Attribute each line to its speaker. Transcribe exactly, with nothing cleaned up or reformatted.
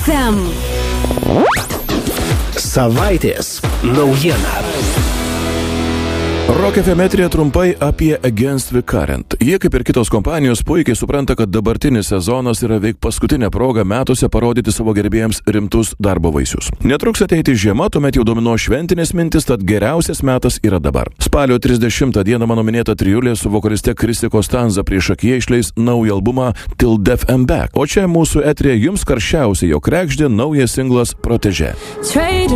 Speaker 1: ef em.
Speaker 2: Savaitės naujiena.
Speaker 3: Rock ef em eteryje trumpai apie Against the Current. Jie, kaip ir kitos kompanijos, puikiai supranta, kad dabartinis sezonas yra veik paskutinė proga metuose parodyti savo gerbėjams rimtus darbo vaisius. Netruks ateiti žiema, tuomet jau domino šventinės mintis, tad geriausias metas yra dabar. Spalio trisdešimtą dieną mano minėta trijulė su vokaliste Kristi Kostanza priešakyje išleis naują albumą Till Death and Back. O čia mūsų eteryje jums karščiausiai jo kregždė naujas singlas Protege.
Speaker 1: Traded